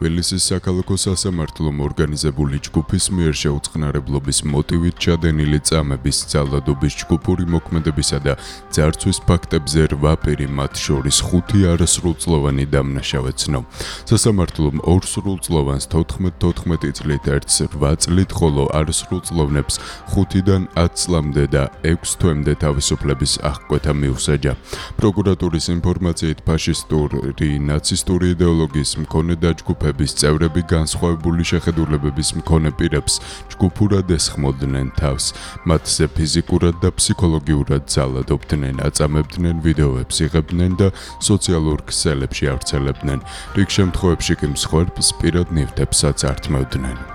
თბილისის საქალაქო სასამართლომ ორგანიზებული ჯგუფის მიერ შეუწყნარებლობის მოტივით ჩადენილი წამების ძალადობის ჯგუფური მოქმედებისა და ძარცვის ფაქტებზე 8 პირი, მათ შორის 5 არასრულწლოვანი დამნაშავეცნო. სასამართლომ 2 სრულწლოვანს 14 წლით, 1-ს 8 წლით, ხოლო არასრულწლოვნებს 5-დან 10 წლამდე და 6 თვემდე თავისუფლების აღკვეთა მიუსაჯა. პროკურატურის ინფორმაციით ფაშისტური ნაცისტური იდეოლოგიის მქონე დაჯგუფების წევრები განსხვავებული შეხედულებების მქონე პირებს ჯგუფურად ესხმოდნენ თავს. მათზე ფიზიკურად და ფსიქოლოგიურად ძალადობდნენ, აწამებდნენ, ვიდეოებს იღებდნენ და სოციალურ ქსელებში ავრცელებდნენ. რიგ შემთხვევებში კი მსხვერპლს პირად ნივთებსაც ართმევდნენ.